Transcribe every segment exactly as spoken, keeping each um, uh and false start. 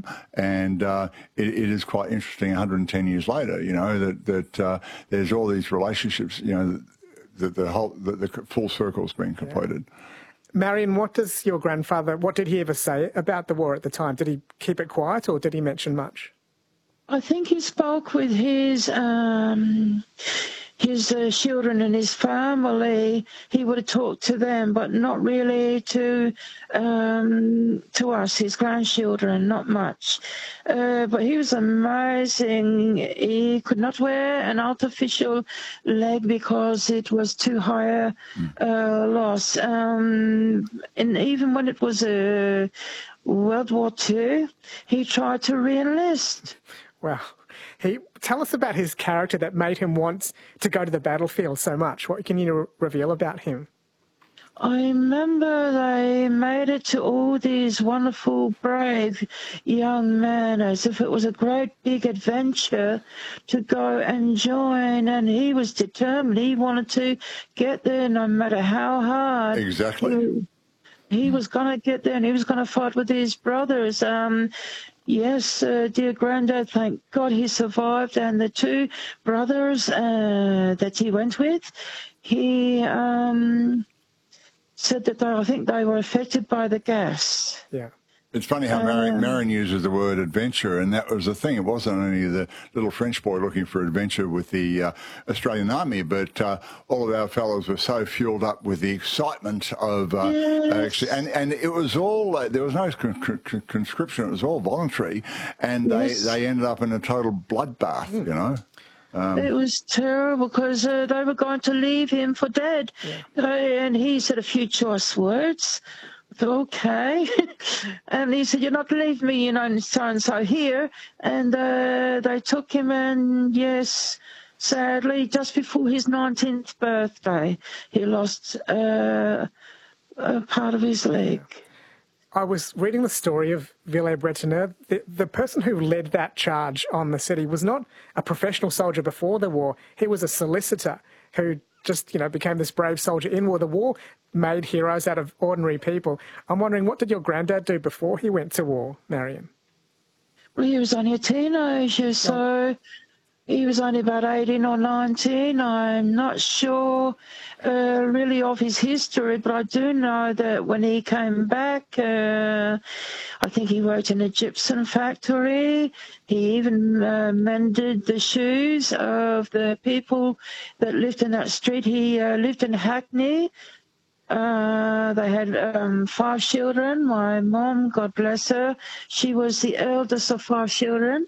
And uh, it, it is quite interesting one hundred ten years later, you know, that, that uh, there's all these relationships, you know, that the whole, the, the full circle's been completed. Yeah. Marion, what does your grandfather, what did he ever say about the war at the time? Did he keep it quiet or did he mention much? I think he spoke with his um, his uh, children and his family. He would have talked to them, but not really to um, to us, his grandchildren, not much. Uh, but he was amazing. He could not wear an artificial leg because it was too high a uh, loss. Um, and even when it was a World War Two, he tried to re-enlist. Wow. He, tell us about his character that made him want to go to the battlefield so much. What can you re reveal about him? I remember they made it to all these wonderful, brave young men as if it was a great big adventure to go and join. And he was determined. He wanted to get there no matter how hard. Exactly. He, he was going to get there and he was going to fight with his brothers. Um, Yes, uh, dear Grandad, thank God he survived. And the two brothers uh, that he went with, he um, said that they, I think they were affected by the gas. Yeah. It's funny how Marion, Marion uses the word adventure, and that was the thing. It wasn't only the little French boy looking for adventure with the uh, Australian Army, but uh, all of our fellows were so fueled up with the excitement of uh, yes. actually, and and it was all uh, there was no con con conscription; it was all voluntary, and yes. they they ended up in a total bloodbath, mm. you know. Um, it was terrible because uh, they were going to leave him for dead, yeah. and he said a few choice words. Okay. And he said, you're not leaving me, you know, so-and-so here. And uh, they took him and, yes, sadly, just before his nineteenth birthday, he lost uh, a part of his leg. I was reading the story of Villers-Bretonneux. The, the person who led that charge on the city was not a professional soldier before the war. He was a solicitor who just, you know, became this brave soldier in war. The war made heroes out of ordinary people. I'm wondering, what did your granddad do before he went to war, Marion? Well, he was only a teenager, so he was only about eighteen or nineteen. I'm not sure uh, really of his history, but I do know that when he came back, uh, I think he worked in a gypsum factory. He even uh, mended the shoes of the people that lived in that street. He uh, lived in Hackney. Uh, they had um, five children. My mom, God bless her, she was the eldest of five children.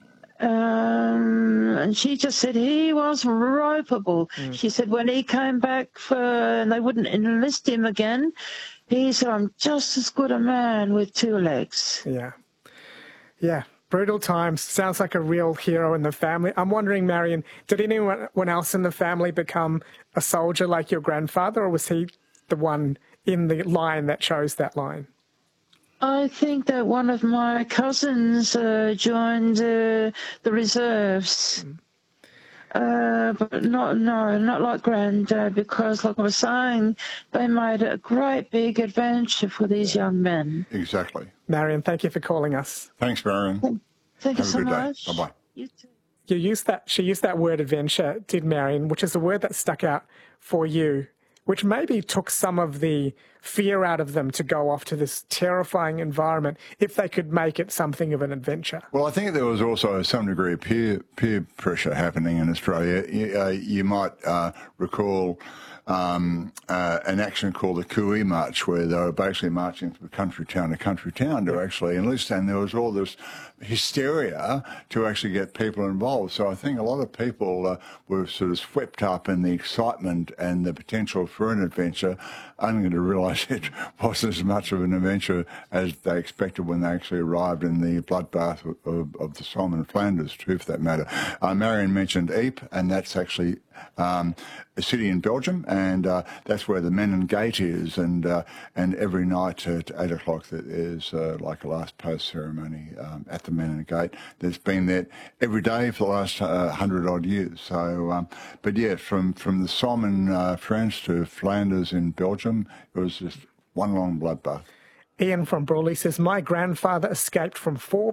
Um, and she just said he was ropeable. Mm. She said when he came back for, and they wouldn't enlist him again, he said, I'm just as good a man with two legs. Yeah. Yeah. Brutal times. Sounds like a real hero in the family. I'm wondering, Marion, did anyone else in the family become a soldier like your grandfather, or was he the one in the line that chose that line? I think that one of my cousins uh, joined uh, the reserves. Mm. Uh, but not, no, not like Granddad, because, like I was saying, they made a great big adventure for these young men. Exactly. Marion, thank you for calling us. Thanks, Marion. Thank, thank you so much. Bye bye. You too. You used that. She used that word adventure, did Marion, which is a word that stuck out for you, which maybe took some of the fear out of them to go off to this terrifying environment if they could make it something of an adventure. Well, I think there was also some degree of peer, peer pressure happening in Australia. You, uh, you might uh, recall um, uh, an action called the Cooee March, where they were basically marching from country town to country town to actually enlist, and there was all this hysteria to actually get people involved. So I think a lot of people uh, were sort of swept up in the excitement and the potential for an adventure, only to realise it wasn't as much of an adventure as they expected when they actually arrived in the bloodbath of, of, of the Somme and Flanders, too, for that matter. Uh, Marion mentioned Ypres, and that's actually um, a city in Belgium, and uh, that's where the Menin Gate is, and uh, and every night at eight o'clock there is uh, like a last post ceremony um, at the Menin Gate. There's been there every day for the last uh, hundred odd years. So, um, but yeah, from from the Somme in uh, France to Flanders in Belgium, it was just one long bloodbath. Ian from Brawley says, my grandfather escaped from four